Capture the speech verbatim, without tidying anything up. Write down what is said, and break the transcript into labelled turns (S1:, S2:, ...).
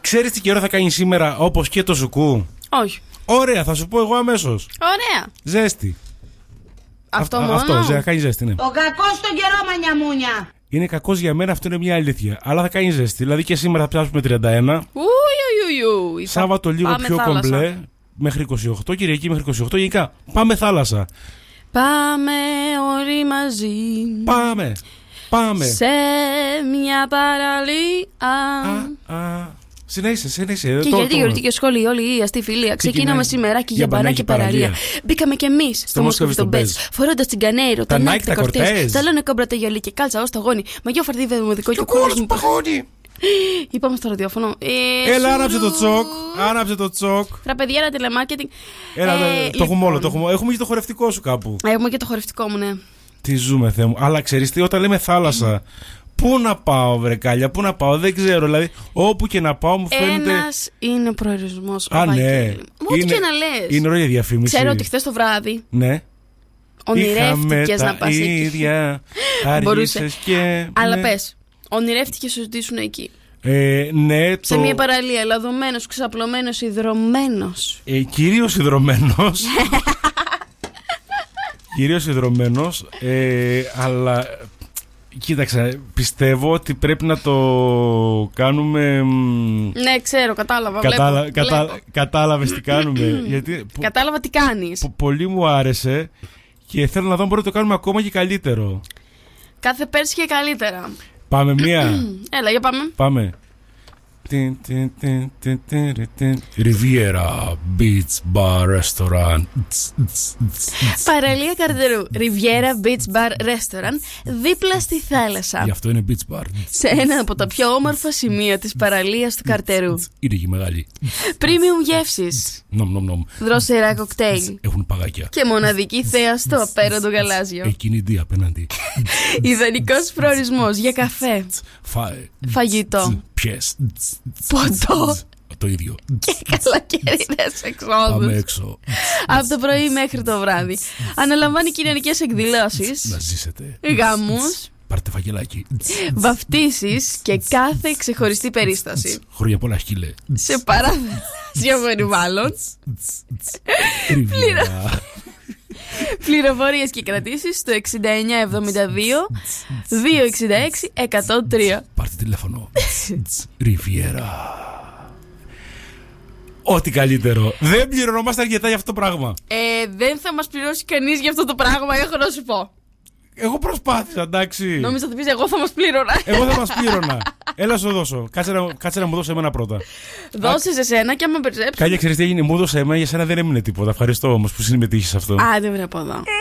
S1: Ξέρεις τι καιρό θα κάνει σήμερα, όπως και το Ζουκού?
S2: Όχι.
S1: Ωραία, θα σου πω εγώ αμέσως.
S2: Ωραία.
S1: Ζέστη.
S2: Αυτό
S1: Α,
S2: μόνο.
S1: Αυτό, θα κάνει ζέστη, ναι.
S3: Ο κακός στον καιρό, μανιαμούνια.
S1: Είναι κακός για μένα, αυτό είναι μια αλήθεια. Αλλά θα κάνει ζέστη. Δηλαδή και σήμερα θα πιάσουμε τριάντα ένα.
S2: Ουι, ουι, ουι.
S1: Σάββατο λίγο
S2: Πάμε
S1: πιο
S2: θάλασσα.
S1: κομπλέ. Μέχρι είκοσι οκτώ. Κυριακή μέχρι είκοσι οκτώ. Γενικά πάμε θάλασσα.
S2: Πάμε όλοι μαζί.
S1: Πάμε. Πάμε.
S2: Σε μια παραλία.
S1: Α, α. Συνέχισε, συνέχισε.
S2: Και
S1: το,
S2: γιατί
S1: το...
S2: γιορτή και σχολή, όλη η αστή φιλία. Ξεκίναμε σήμερα και για μπανάκι παραλία. Μπήκαμε κι εμεί στο Μόσχοβι στον Μπέζ. Φορώντα τσιγκανέιρο, τα Nike, τα κορτέζ. Σαλόνι κόμπρα, γυαλί και κάλτσα ω το γόνι. Μαγιό φαρδί βεδομοδικό και κόλλο μου παγόνι. Είπαμε στο ραδιόφωνο. Ε,
S1: Έλα, άναψε το τσοκ. Άναψε το τσοκ.
S2: Τραπεδιέρα, τηλεμάρκετινγκ.
S1: Έλα,
S2: ε,
S1: το έχουμε όλο. Το έχουμε. έχουμε και το χορευτικό σου κάπου.
S2: Έχουμε και το χορευτικό μου, ναι.
S1: Τι ζούμε, Θεέ μου. Αλλά ξέρεις τι, όταν λέμε θάλασσα, πού να πάω, βρεκάλια, πού να πάω, δεν ξέρω. Δηλαδή, όπου και να πάω μου φαίνεται.
S2: Ένας είναι ο προορισμός.
S1: Α, ναι.
S2: Ό,τι και να λες.
S1: Είναι ωραία διαφήμιση.
S2: Ξέρω ότι χθες το βράδυ
S1: ναι.
S2: ονειρεύτηκες να πας εκεί.
S1: ίδια, άργησες και.
S2: Αλλά
S1: ναι.
S2: πες, ονειρεύτηκες να ζητήσουν εκεί.
S1: Ε, ναι,
S2: Σε
S1: το...
S2: μια παραλία, λαδωμένος, ξαπλωμένος, υδρωμένος.
S1: Ε, κυρίως υδρωμένος. Κυρίως υδρωμένος. Ε, αλλά κοίταξε, πιστεύω ότι πρέπει να το κάνουμε.
S2: Ναι, ξέρω, κατάλαβα.
S1: Κατάλα...
S2: Βλέπω,
S1: Κατα...
S2: βλέπω.
S1: Κατάλαβες τι κάνουμε. Γιατί...
S2: Κατάλαβα τι κάνεις.
S1: Πο- πολύ μου άρεσε και θέλω να δω αν μπορούμε να το κάνουμε ακόμα και καλύτερο.
S2: Κάθε πέρσι και καλύτερα.
S1: Πάμε μία.
S2: Έλα, για πάμε.
S1: Πάμε. Riviera Beach Bar Restaurant.
S2: Παραλία Καρτερού. Riviera Beach Bar Restaurant. Δίπλα στη θάλασσα.
S1: Γι' αυτό είναι Beach Bar.
S2: Σε ένα από τα πιο όμορφα σημεία της παραλίας του Καρτερού.
S1: Είναι και μεγάλη.
S2: Premium γεύσεις.
S1: Νομ, νομ, νομ.
S2: Δροσερά κοκτέιλ.
S1: Έχουν παγάκια.
S2: Και μοναδική θέα στο απέραντο γαλάζιο.
S1: Εκείνη η απέναντι.
S2: Ιδανικός προορισμός για καφέ.
S1: Φάε.
S2: Φαγητό.
S1: Πιες.
S2: Ποτό.
S1: Το ίδιο.
S2: Και καλοκαιρινές
S1: Πάμε
S2: εξόδους.
S1: έξω.
S2: Από το πρωί μέχρι το βράδυ. Αναλαμβάνει κοινωνικές εκδηλώσεις.
S1: Να ζήσετε.
S2: Γάμους.
S1: Πάρτε φαγελάκι.
S2: Βαφτίσεις και κάθε ξεχωριστή περίσταση.
S1: Χρόνια πολλά, σκύλε.
S2: Σε παράδεισιο περιβάλλον.
S1: Ριβιέρα.
S2: Πληροφορίες και κρατήσεις στο εξήντα εννιά εβδομήντα δύο διακόσια εξήντα έξι εκατόν τρία.
S1: Πάρτε τηλέφωνο. Ριβιέρα. Ό,τι καλύτερο. Δεν πληρωνόμαστε αρκετά για αυτό το πράγμα.
S2: Ε, δεν θα μας πληρώσει κανείς για αυτό το πράγμα, έχω να σου πω.
S1: Εγώ προσπάθησα, εντάξει.
S2: Νόμιζα θα πεις εγώ θα μας πλήρωνα.
S1: Εγώ θα μας πλήρωνα. Έλα σου δώσω. Κάτσε να, κάτσε να μου δώσει εμένα πρώτα.
S2: Δώσε σε σένα και άμα περισσέψει.
S1: Κάλια, ξέρεις τι έγινε. Μου δώσε εμένα, για σένα δεν έμεινε τίποτα. Ευχαριστώ όμως που συμμετείχες σε αυτό.
S2: Άντε βρε από εδώ.